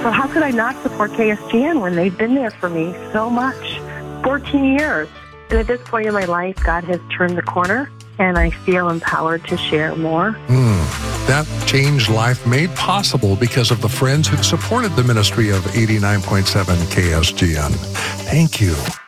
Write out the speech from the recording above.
So how could I not support KSGN when they've been there for me so much? 14 years. And at this point in my life, God has turned the corner, and I feel empowered to share more. That changed life made possible because of the friends who supported the ministry of 89.7 KSGN. Thank you.